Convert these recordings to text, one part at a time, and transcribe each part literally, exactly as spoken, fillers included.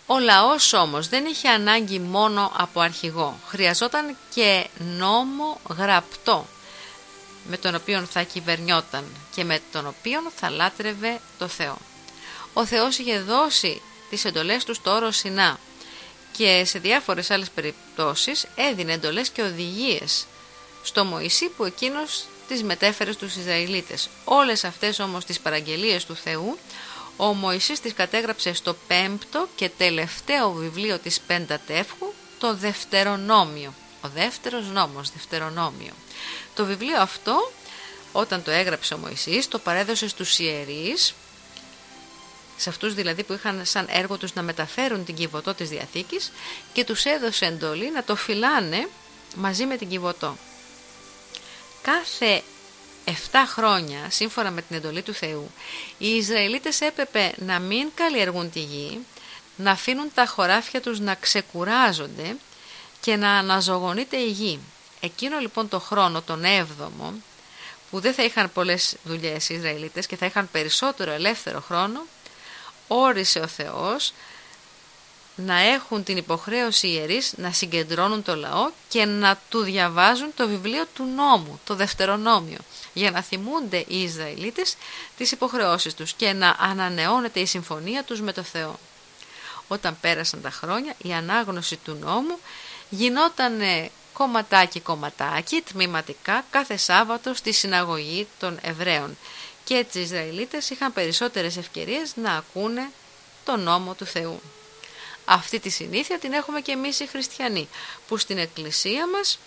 Ο λαός όμως δεν είχε ανάγκη μόνο από αρχηγό, χρειαζόταν και νόμο γραπτό, με τον οποίο θα κυβερνιόταν και με τον οποίο θα λάτρευε το Θεό. Ο Θεός είχε δώσει τις εντολές του στο όρο Σινά και σε διάφορες άλλες περιπτώσεις έδινε εντολές και οδηγίες στο Μωυσή που εκείνος τις μετέφερε στους Ισραηλίτες. Όλες αυτές όμως τις παραγγελίες του Θεού ο Μωυσής τις κατέγραψε στο πέμπτο και τελευταίο βιβλίο της Πεντατεύχου, το Δευτερονόμιο. Ο δεύτερος νόμος, Δευτερονόμιο. Το βιβλίο αυτό, όταν το έγραψε ο Μωυσής, το παρέδωσε στους ιερείς, σε αυτούς δηλαδή που είχαν σαν έργο τους να μεταφέρουν την Κιβωτό της Διαθήκης, και τους έδωσε εντολή να το φυλάνε μαζί με την Κιβωτό. Κάθε εφτά χρόνια, σύμφωνα με την εντολή του Θεού, οι Ισραηλίτες έπρεπε να μην καλλιεργούν τη γη, να αφήνουν τα χωράφια τους να ξεκουράζονται και να αναζωογονείται η γη. Εκείνο λοιπόν το χρόνο, τον έβδομο, που δεν θα είχαν πολλές δουλειές οι Ισραηλίτες και θα είχαν περισσότερο ελεύθερο χρόνο, όρισε ο Θεός να έχουν την υποχρέωση οι ιερείς να συγκεντρώνουν το λαό και να του διαβάζουν το βιβλίο του νόμου, το Δευτερονόμιο, για να θυμούνται οι Ισραηλίτες τις υποχρεώσεις τους και να ανανεώνεται η συμφωνία τους με το Θεό. Όταν πέρασαν τα χρόνια, η ανάγνωση του νόμου γινόταν κομματάκι κομματάκι, τμήματικά, κάθε Σάββατο στη συναγωγή των Εβραίων, και έτσι οι Ισραηλίτες είχαν περισσότερες ευκαιρίες να ακούνε τον νόμο του Θεού. Αυτή τη συνήθεια την έχουμε και εμείς οι χριστιανοί, που στην εκκλησία μας,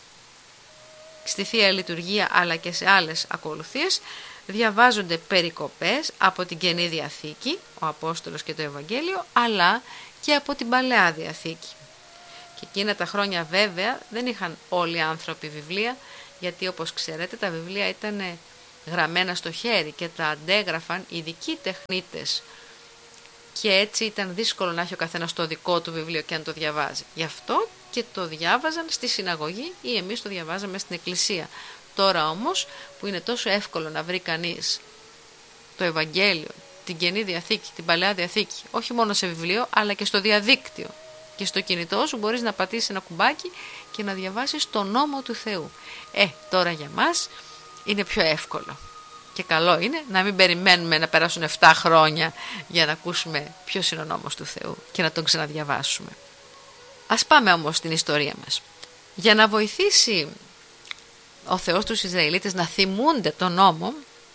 στη Θεία Λειτουργία αλλά και σε άλλες ακολουθίες, διαβάζονται περικοπές από την Καινή Διαθήκη, ο Απόστολος και το Ευαγγέλιο, αλλά και από την Παλαιά Διαθήκη. Και εκείνα τα χρόνια βέβαια δεν είχαν όλοι οι άνθρωποι βιβλία, γιατί όπως ξέρετε τα βιβλία ήταν γραμμένα στο χέρι και τα αντέγραφαν ειδικοί τεχνίτες, και έτσι ήταν δύσκολο να έχει ο καθένας το δικό του βιβλίο και να το διαβάζει. Γι' αυτό και το διάβαζαν στη συναγωγή ή εμείς το διαβάζαμε στην εκκλησία. Τώρα όμως που είναι τόσο εύκολο να βρει κανείς το Ευαγγέλιο, την Καινή Διαθήκη, την Παλαιά Διαθήκη, όχι μόνο σε βιβλίο αλλά και στο διαδίκτυο, και στο κινητό σου μπορείς να πατήσεις ένα κουμπάκι και να διαβάσεις τον νόμο του Θεού. Ε, τώρα για μας είναι πιο εύκολο. Και καλό είναι να μην περιμένουμε να περάσουν εφτά χρόνια για να ακούσουμε ποιος είναι ο νόμος του Θεού και να τον ξαναδιαβάσουμε. Ας πάμε όμως στην ιστορία μας. Για να βοηθήσει ο Θεός τους Ισραηλίτες να θυμούνται τον νόμο,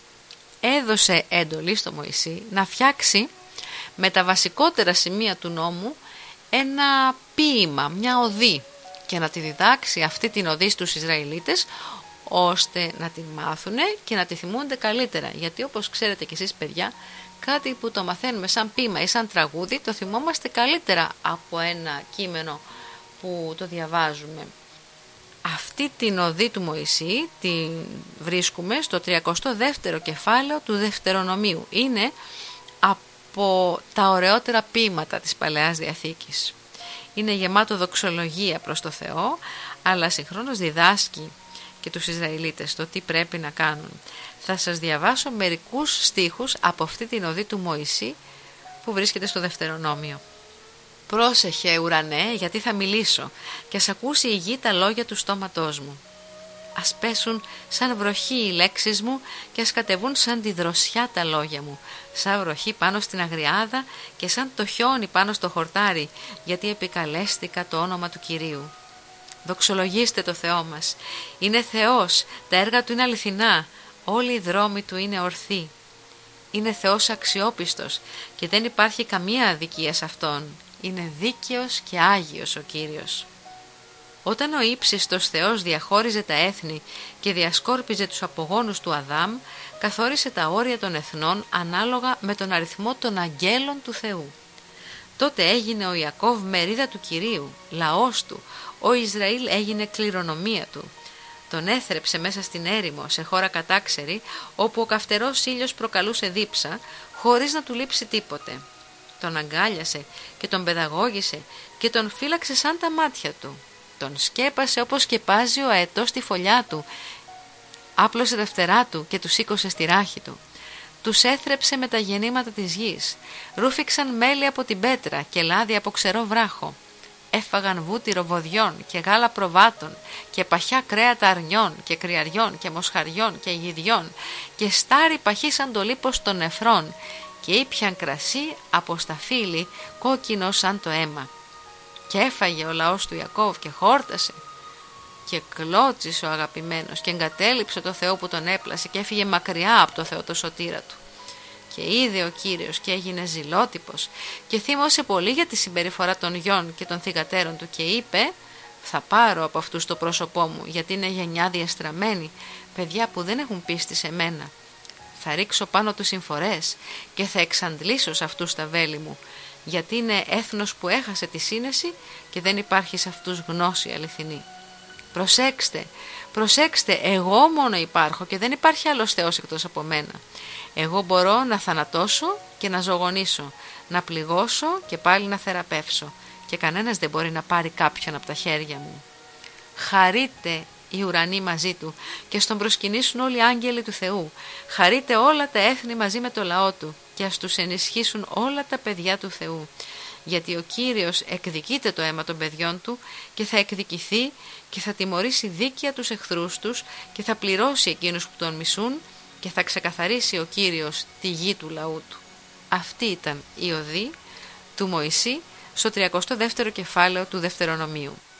έδωσε εντολή στο Μωυσή να φτιάξει με τα βασικότερα σημεία του νόμου ένα ποίημα, μια οδή, και να τη διδάξει αυτή την οδή στους Ισραηλίτες, ώστε να τη μάθουν και να τη θυμούνται καλύτερα. Γιατί όπως ξέρετε κι εσείς παιδιά, κάτι που το μαθαίνουμε σαν ποίημα ή σαν τραγούδι το θυμόμαστε καλύτερα από ένα κείμενο που το διαβάζουμε. Αυτή την οδή του Μωυσή τη βρίσκουμε στο τριακοστό δεύτερο κεφάλαιο του Δευτερονομίου. Είναι από τα ωραιότερα ποίηματα της Παλαιάς Διαθήκης. Είναι γεμάτο δοξολογία προς το Θεό, αλλά συγχρόνως διδάσκει και τους Ισραηλίτες το τι πρέπει να κάνουν. Θα σας διαβάσω μερικούς στίχους από αυτή την οδή του Μωυσή που βρίσκεται στο Δευτερονόμιο. «Πρόσεχε ουρανέ, γιατί θα μιλήσω, και ας ακούσει η γη τα λόγια του στόματός μου. Ας πέσουν σαν βροχή οι λέξεις μου και ας κατεβούν σαν τη δροσιά τα λόγια μου, σαν βροχή πάνω στην αγριάδα και σαν το χιόνι πάνω στο χορτάρι, γιατί επικαλέστηκα το όνομα του Κυρίου. Δοξολογήστε το Θεό μας. Είναι Θεός, τα έργα Του είναι αληθινά, όλοι οι δρόμοι Του είναι ορθοί. Είναι Θεός αξιόπιστος και δεν υπάρχει καμία αδικία σε Αυτόν. Είναι δίκαιος και άγιος ο Κύριος. Όταν ο ύψιστος Θεός διαχώριζε τα έθνη και διασκόρπιζε τους απογόνους του Αδάμ, καθόρισε τα όρια των εθνών ανάλογα με τον αριθμό των αγγέλων του Θεού. Τότε έγινε ο Ιακώβ μερίδα του Κυρίου, λαός Του, ο Ισραήλ έγινε κληρονομία Του. Τον έθρεψε μέσα στην έρημο, σε χώρα κατάξερη, όπου ο καυτερός ήλιος προκαλούσε δίψα, χωρίς να του λείψει τίποτε. Τον αγκάλιασε και τον παιδαγώγησε και τον φύλαξε σαν τα μάτια του. Τον σκέπασε όπως σκεπάζει ο αετός τη φωλιά του, άπλωσε τα φτερά του και του σήκωσε στη ράχη του. τους έθρεψε με τα γεννήματα της γης, ρούφηξαν μέλι από την πέτρα και λάδι από ξερό βράχο. Έφαγαν βούτυρο βοδιών και γάλα προβάτων και παχιά κρέατα αρνιών και κρυαριών και μοσχαριών και γυδιών και στάρι παχύ σαν το λίπος των νεφρών και ήπιαν κρασί από σταφύλι κόκκινο σαν το αίμα. Και έφαγε ο λαός του Ιακώβ και χόρτασε και κλώτσισε ο αγαπημένος και εγκατέλειψε το Θεό που τον έπλασε και έφυγε μακριά από το Θεό το σωτήρα του. Και είδε ο Κύριος και έγινε ζηλότυπος και θύμωσε πολύ για τη συμπεριφορά των γιών και των θυγατέρων του και είπε «Θα πάρω από αυτούς το πρόσωπό μου γιατί είναι γενιά διαστραμμένη, παιδιά που δεν έχουν πίστη σε μένα. Θα ρίξω πάνω τους συμφορές και θα εξαντλήσω σε αυτούς τα βέλη μου, γιατί είναι έθνος που έχασε τη σύνεση και δεν υπάρχει σε αυτούς γνώση αληθινή. Προσέξτε, προσέξτε, εγώ μόνο υπάρχω και δεν υπάρχει άλλος Θεός εκτός από μένα. Εγώ μπορώ να θανατώσω και να ζωγονήσω, να πληγώσω και πάλι να θεραπεύσω και κανένας δεν μπορεί να πάρει κάποιον από τα χέρια μου. Χαρείτε οι ουρανοί μαζί του και στον προσκυνήσουν όλοι οι άγγελοι του Θεού. Χαρείτε όλα τα έθνη μαζί με το λαό του και ας τους ενισχύσουν όλα τα παιδιά του Θεού. Γιατί ο Κύριος εκδικείται το αίμα των παιδιών του και θα εκδικηθεί και θα τιμωρήσει δίκαια τους εχθρούς τους και θα πληρώσει εκείνους που τον μισούν και θα ξεκαθαρίσει ο Κύριος τη γη του λαού του». Αυτή ήταν η οδή του Μωυσή στο τριακοστό δεύτερο κεφάλαιο του Δευτερονομίου.